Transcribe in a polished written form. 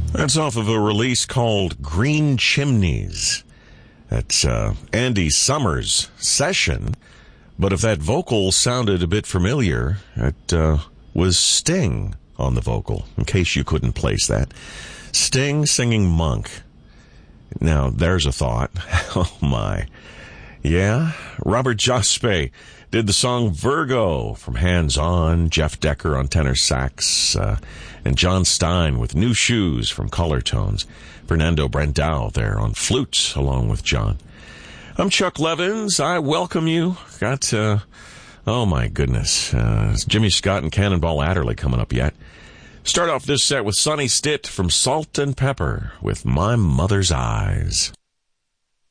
That's off of a release called Green Chimneys. That's Andy Summers' session, but if that vocal sounded a bit familiar, it was Sting on the vocal, in case you couldn't place that. Sting singing Monk. Now, there's a thought. Oh, my. Yeah, Robert Jospe did the song Virgo from Hands On, Jeff Decker on tenor sax, and John Stein with New Shoes from Color Tones. Fernando Brandao there on flute along with John. I'm Chuck Levins. I welcome you. Got, oh my goodness, Jimmy Scott and Cannonball Adderley coming up yet. Start off this set with Sonny Stitt from Salt and Pepper with My Mother's Eyes.